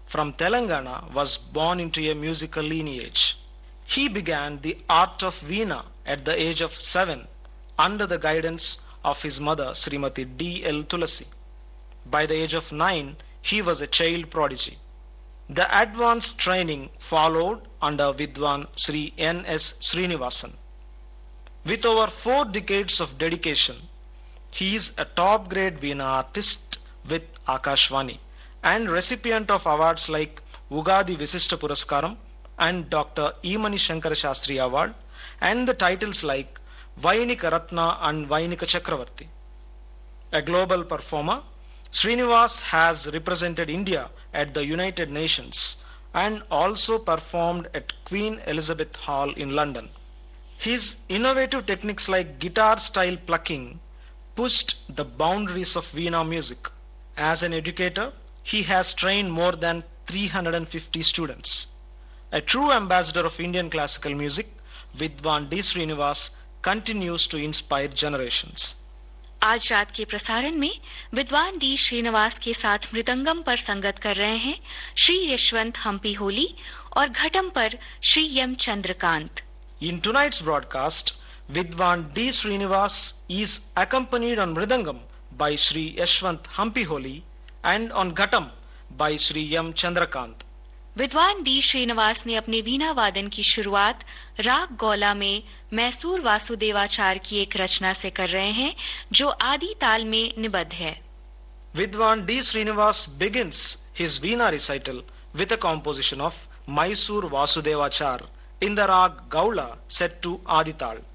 from Telangana, was born into a musical lineage. He began the art of Veena at the age of 7 under the guidance of his mother Srimati D. L. Tulasi. By the age of 9, he was a child prodigy. The advanced training followed under Vidwan Sri N. S. Srinivasan. With over 4 decades of dedication, he is a top-grade Veena artist with Akashvani and recipient of awards like Ugadi Visishta Puraskaram and Dr. E. Mani Shankara Shastri Award and the titles like Vainika Ratna and Vainika Chakravarti. A global performer, Srinivas has represented India at the United Nations and also performed at Queen Elizabeth Hall in London. His innovative techniques like guitar-style plucking pushed the boundaries of Veena music. As an educator, he has trained more than 350 students. A true ambassador of Indian classical music, Vidwan D. Srinivas continues to inspire generations. आज रात के प्रसारण में विद्वान D Srinivas के साथ मृदंगम पर संगत कर रहे हैं श्री यशवंत हम्पी होली और घटम पर Shri M Chandrakant. In tonight's broadcast, Vidwan D. Srinivas is accompanied on mridangam by Shri Yashwant Hampi Holi and on ghatam by Shri M. Chandrakant. विद्वान डी श्रीनिवास ने अपने वीणा वादन की शुरुआत राग गौला में मैसूर वासुदेवाचार की एक रचना से कर रहे हैं जो आदि ताल में निबद्ध है. Vidwan D. Srinivas begins his Veena recital with a composition of Mysore Vasudevachar in the rag Gaula set to Adi Tal.